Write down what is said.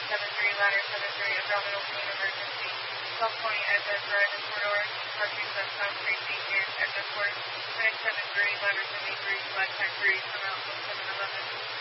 73, ladder 73, abdominal pain emergency. 1220 SS Verizon corridor, parking westbound Street Beacon, SS Court, clinic 73, ladder 73, flat 10 3, come out from 711.